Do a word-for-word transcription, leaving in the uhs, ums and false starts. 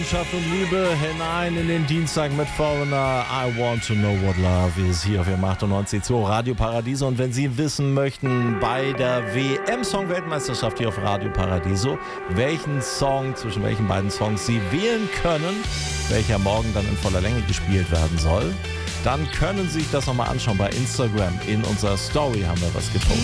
Leidenschaft und Liebe hinein in den Dienstag mit Foreigner. I want to know what love is. Hier auf Ihrem achtundneunzig Komma zwei Radio Paradiso. Und wenn Sie wissen möchten, bei der W M-Song-Weltmeisterschaft hier auf Radio Paradiso, welchen Song, zwischen welchen beiden Songs Sie wählen können, welcher morgen dann in voller Länge gespielt werden soll, dann können Sie sich das nochmal anschauen bei Instagram. In unserer Story haben wir was gepostet.